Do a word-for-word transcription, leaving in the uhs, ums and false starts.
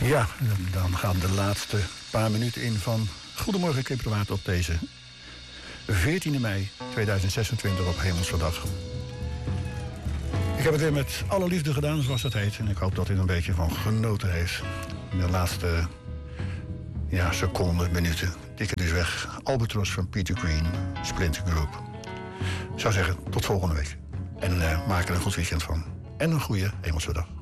Ja, dan gaan de laatste paar minuten in van Goedemorgen Kippenwaard op deze veertiende mei tweeduizend zesentwintig op Hemelse Dag. Ik heb het weer met alle liefde gedaan, zoals dat heet. En ik hoop dat u er een beetje van genoten heeft. De laatste ja, seconden, minuten. Tikken dus weg. Albatros van Peter Green, Splinter Group. Ik zou zeggen, tot volgende week. En uh, maak er een goed weekend van. En een goede Hemelse Dag.